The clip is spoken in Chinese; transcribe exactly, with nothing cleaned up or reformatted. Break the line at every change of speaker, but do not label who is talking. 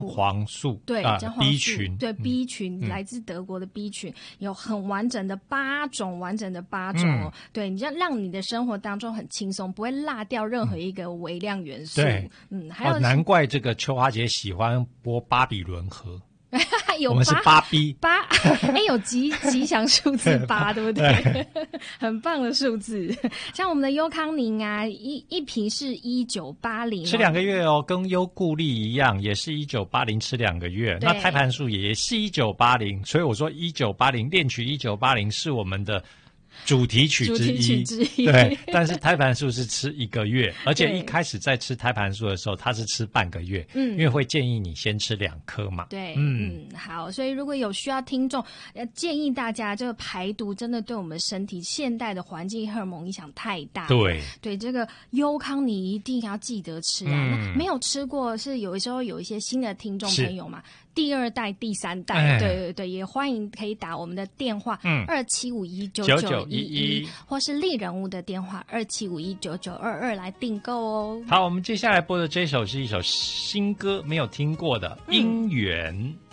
黄素，
对，
啊、
姜黄素
B 群，
对 B 群、
嗯、
来自德国的 B 群，有很完整的八种，完整的八种哦。嗯、对，你要让你的生活当中很轻松，不会落掉任何一个微量元素。
对，
嗯，还有、
哦、难怪这个秋花姐喜欢播巴比伦河。
有
我们是八 B
八，哎，有吉吉祥数字八，对不对？很棒的数字。像我们的优康宁啊，一一瓶是一九八零，
吃两个月哦，跟优固力一样，也是一九八零吃两个月。那胎盘素也是一九八零，所以我说一九八零恋曲一九八零是我们的主题曲之一，
主题曲之一
对，但是胎盘素是吃一个月，而且一开始在吃胎盘素的时候，它是吃半个月，嗯，因为会建议你先吃两颗嘛，
对，嗯, 嗯，好，所以如果有需要听众，呃，建议大家这个排毒真的对我们身体现代的环境荷尔蒙影响太大了，
对，
对，这个优康你一定要记得吃啊，嗯、那没有吃过是有的时候有一些新的听众朋友嘛。第二代、第三代，哎、对对对，也欢迎可以打我们的电话二七五一九九一一，或是丽人物的电话二七五一九九二二来订购哦。
好，我们接下来播的这首是一首新歌，没有听过的《姻缘》。嗯